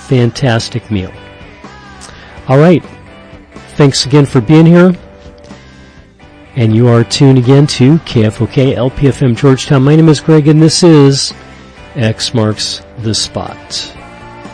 fantastic meal. All right. Thanks again for being here. And you are tuned again to KFOK LPFM Georgetown. My name is Greg, and this is X Marks the Spot.